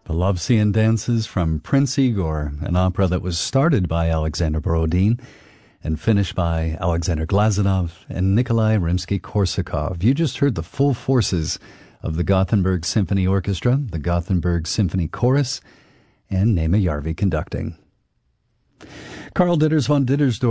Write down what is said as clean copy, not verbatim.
The Lovesian Dances from Prince Igor, an opera that was started by Alexander Borodin and finished by Alexander Glazunov and Nikolai Rimsky-Korsakov. You just heard the full forces of the Gothenburg Symphony Orchestra, the Gothenburg Symphony Chorus, and Nema Järvi conducting. Carl Ditters von Dittersdorf